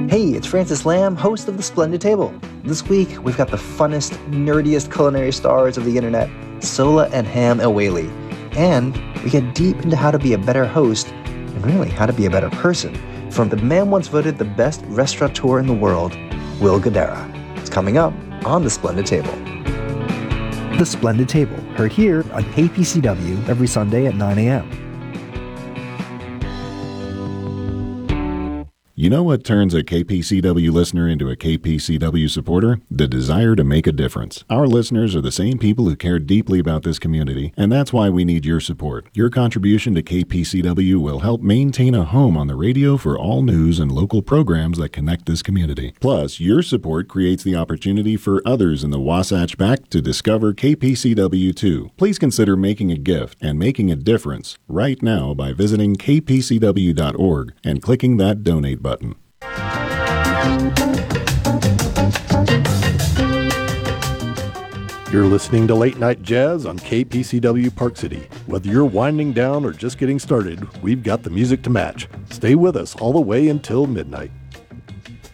Hey, it's Francis Lamb, host of The Splendid Table. This week, we've got the funnest, nerdiest culinary stars of the internet, Sohla and Ham El-Waylly. And we get deep into how to be a better host, and really how to be a better person, from the man once voted the best restaurateur in the world, Will Guidara. It's coming up on The Splendid Table. The Splendid Table, heard here on KPCW every Sunday at 9 a.m. You know what turns a KPCW listener into a KPCW supporter? The desire to make a difference. Our listeners are the same people who care deeply about this community, and that's why we need your support. Your contribution to KPCW will help maintain a home on the radio for all news and local programs that connect this community. Plus, your support creates the opportunity for others in the Wasatch Back to discover KPCW too. Please consider making a gift and making a difference right now by visiting kpcw.org and clicking that donate button. You're listening to Late Night Jazz on KPCW Park City. Whether you're winding down or just getting started, we've got the music to match. Stay with us all the way until midnight.